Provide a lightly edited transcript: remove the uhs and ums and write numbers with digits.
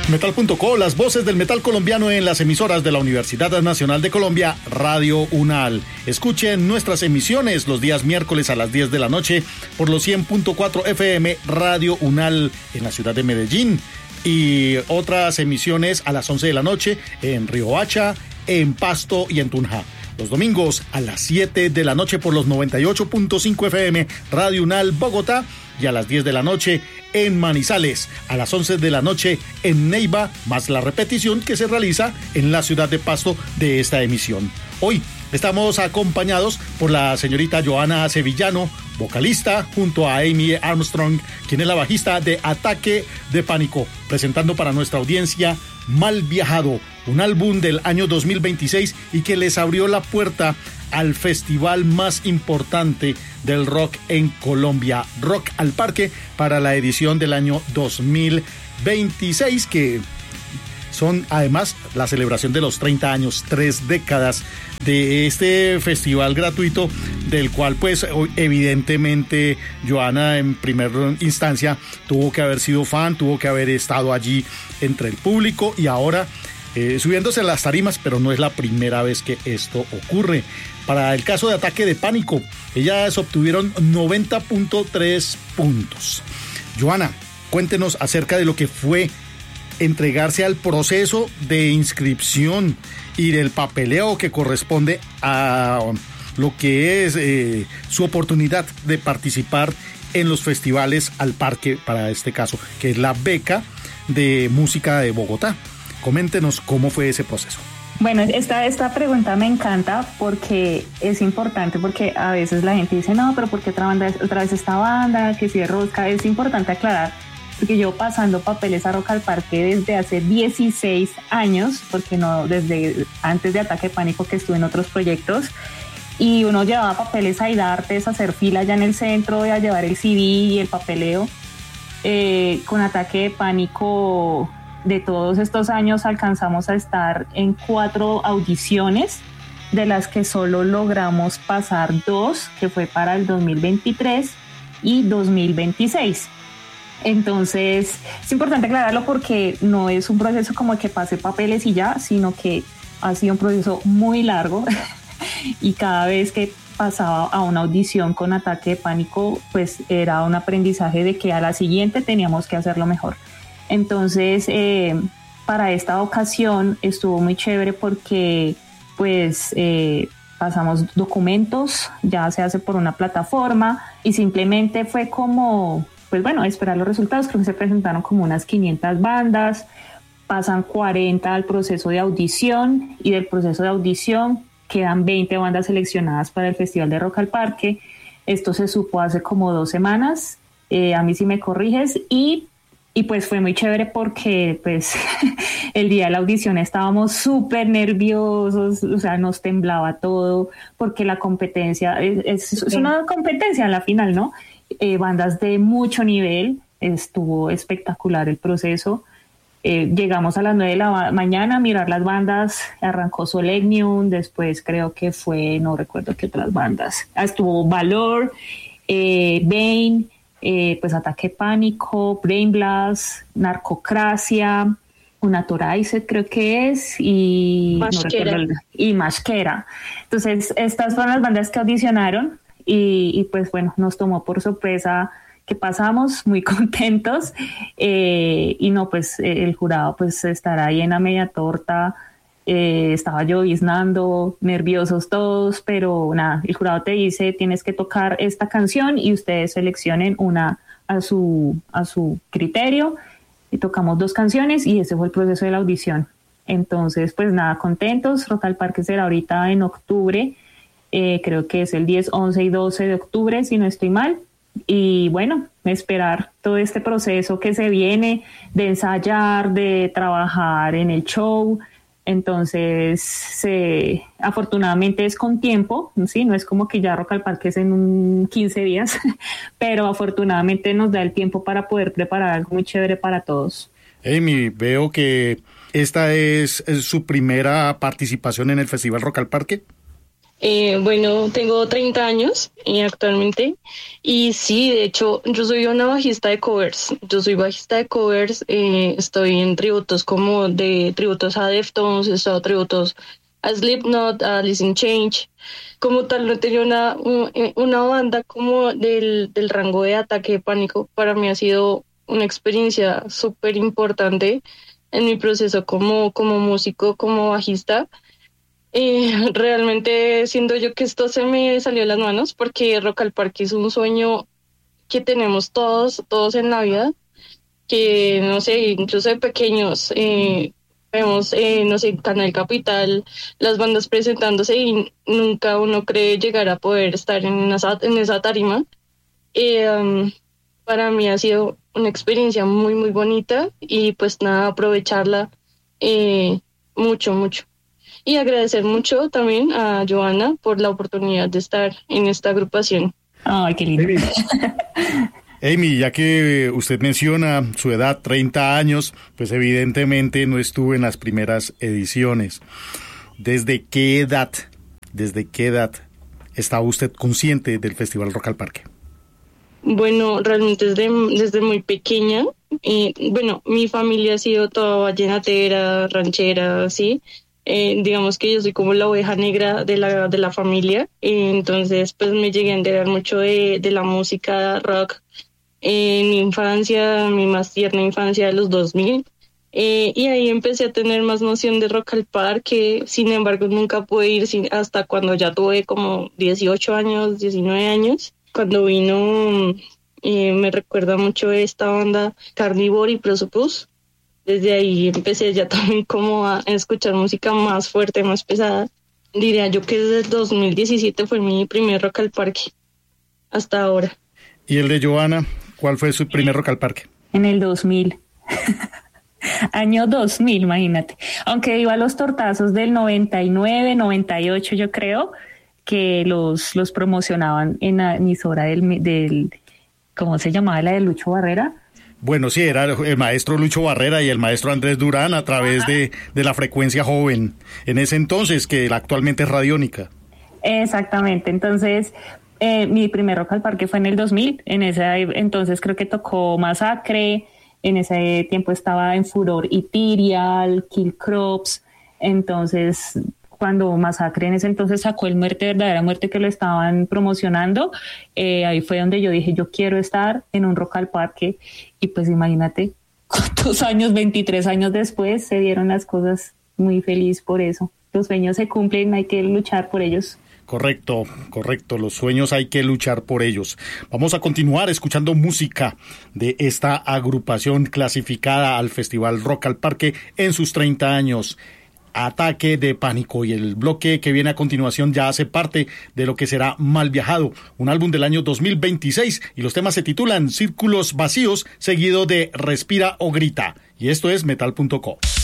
Metal.co, las voces del metal colombiano en las emisoras de la Universidad Nacional de Colombia, Radio UNAL. Escuchen nuestras emisiones los días miércoles a las 10 de la noche por los 100.4 FM Radio UNAL en la ciudad de Medellín y otras emisiones a las 11 de la noche en Riohacha, en Pasto y en Tunja. Los domingos a las 7 de la noche por los 98.5 FM Radio UNAL Bogotá y a las 10 de la noche en Manizales, a las 11 de la noche en Neiva, más la repetición que se realiza en la ciudad de Pasto de esta emisión. Hoy estamos acompañados por la señorita Joana Sevillano, vocalista, junto a Amy Armstrong, quien es la bajista de Ataque de Pánico, presentando para nuestra audiencia Mal Viajado, un álbum del año 2026 y que les abrió la puerta al festival más importante del rock en Colombia, Rock al Parque, para la edición del año 2026, que son además la celebración de los 30 años, 3 décadas de este festival gratuito, del cual pues evidentemente Joana en primera instancia tuvo que haber sido fan, tuvo que haber estado allí entre el público y ahora subiéndose a las tarimas, pero no es la primera vez que esto ocurre. Para el caso de Ataque de Pánico, ellas obtuvieron 90.3 puntos. Joana, cuéntenos acerca de lo que fue entregarse al proceso de inscripción y del papeleo que corresponde a lo que es su oportunidad de participar en los festivales al parque, para este caso, que es la beca de música de Bogotá. Coméntenos cómo fue ese proceso. Bueno, esta pregunta me encanta porque es importante, porque a veces la gente dice, no, pero ¿por qué otra vez esta banda? Que si es rosca. Es importante aclarar, porque yo pasando papeles a Rock al Parque desde hace 16 años, porque no, desde antes de Ataque de Pánico que estuve en otros proyectos, y uno llevaba papeles a IDARTES, a hacer fila allá en el centro, y a llevar el CD y el papeleo. Con Ataque de Pánico, de todos estos años alcanzamos a estar en 4 audiciones, de las que solo logramos pasar 2, que fue para el 2023 y 2026. Entonces es importante aclararlo porque no es un proceso como que pase papeles y ya, sino que ha sido un proceso muy largo y cada vez que pasaba a una audición con Ataque de Pánico, pues era un aprendizaje de que a la siguiente teníamos que hacerlo mejor. Entonces, para esta ocasión estuvo muy chévere porque pues pasamos documentos, ya se hace por una plataforma y simplemente fue como, pues bueno, esperar los resultados. Creo que se presentaron como unas 500 bandas, pasan 40 al proceso de audición y del proceso de audición quedan 20 bandas seleccionadas para el Festival de Rock al Parque. Esto se supo hace como 2 semanas, a mí sí me corriges, y pues fue muy chévere porque pues el día de la audición estábamos súper nerviosos, o sea, nos temblaba todo porque la competencia es una competencia a la final, ¿no? Bandas de mucho nivel, estuvo espectacular el proceso. Llegamos a las 9 de la mañana a mirar las bandas, arrancó Solegnium, después creo que fue, no recuerdo qué otras bandas, estuvo Valor, Bane, pues Ataque Pánico, Brain Blast, Narcocracia, Unauthorized creo que es, y Mashquera. Y Mashquera. Entonces estas fueron las bandas que audicionaron y pues bueno, nos tomó por sorpresa que pasamos muy contentos y no, pues el jurado pues estará ahí en la media torta. Estaba lloviznando, nerviosos todos, pero nada, el jurado te dice tienes que tocar esta canción y ustedes seleccionen una a su criterio, y tocamos 2 canciones y ese fue el proceso de la audición. Entonces pues nada, contentos. Rock al Parque será ahorita en octubre, creo que es el 10, 11 y 12 de octubre si no estoy mal, y bueno, esperar todo este proceso que se viene de ensayar, de trabajar en el show. Entonces, afortunadamente es con tiempo, ¿sí? No es como que ya Rock al Parque es en 15 días, pero afortunadamente nos da el tiempo para poder preparar algo muy chévere para todos. Amy, veo que esta es su primera participación en el Festival Rock al Parque. Bueno, tengo 30 años actualmente y sí, de hecho, yo soy una bajista de covers. Yo soy bajista de covers, estoy en tributos como de tributos a Deftones, he estado tributos a Slipknot, a Alice in Change. Como tal, no tenía una banda como del rango de Ataque de Pánico. Para mí ha sido una experiencia súper importante en mi proceso como músico, como bajista. Realmente siento yo que esto se me salió de las manos porque Rock al Parque es un sueño que tenemos todos en la vida, que no sé, incluso de pequeños vemos, no sé, Canal Capital, las bandas presentándose y nunca uno cree llegar a poder estar en esa tarima. Para mí ha sido una experiencia muy, muy bonita y pues nada, aprovecharla mucho, mucho. Y agradecer mucho también a Joana por la oportunidad de estar en esta agrupación. Ay, qué lindo. Amy, ya que usted menciona su edad, 30 años, pues evidentemente no estuvo en las primeras ediciones. ¿Desde qué edad estaba usted consciente del Festival Rock al Parque? Bueno, realmente desde muy pequeña. Bueno, mi familia ha sido toda vallenatera, ranchera, ¿sí? Digamos que yo soy como la oveja negra de la familia, entonces pues me llegué a enterar mucho de la música rock en mi infancia, mi más tierna infancia de los 2000, y ahí empecé a tener más noción de Rock al Parque. Sin embargo nunca pude ir hasta cuando ya tuve como 18 años, 19 años, cuando vino, me recuerda mucho esta banda Carnivore y Prosopus. Desde ahí empecé ya también como a escuchar música más fuerte, más pesada. Diría yo que desde el 2017 fue mi primer Rock al Parque, hasta ahora. ¿Y el de Joana? ¿Cuál fue su primer Rock al Parque? En el 2000. Año 2000, imagínate. Aunque iba a los tortazos del 99, 98, yo creo, que los promocionaban en la emisora del ¿cómo se llamaba? La de Lucho Barrera. Bueno, sí, era el maestro Lucho Barrera y el maestro Andrés Durán a través de la frecuencia joven, en ese entonces, que actualmente es radiónica. Exactamente, entonces mi primer Rock al Parque fue en el 2000, en ese entonces creo que tocó Masacre, en ese tiempo estaba en furor Ethereal, Kill Crops, entonces cuando Masacre en ese entonces sacó el Muerte, Verdadera Muerte, que lo estaban promocionando, ahí fue donde yo dije, yo quiero estar en un Rock al Parque, y pues imagínate cuántos años, 23 años después, se dieron las cosas. Muy feliz por eso. Los sueños se cumplen, hay que luchar por ellos. Correcto, los sueños hay que luchar por ellos. Vamos a continuar escuchando música de esta agrupación clasificada al Festival Rock al Parque en sus 30 años. Ataque de Pánico, y el bloque que viene a continuación ya hace parte de lo que será Mal Viajado, un álbum del año 2026, y los temas se titulan Círculos Vacíos, seguido de Respira o Grita, y esto es metal.co.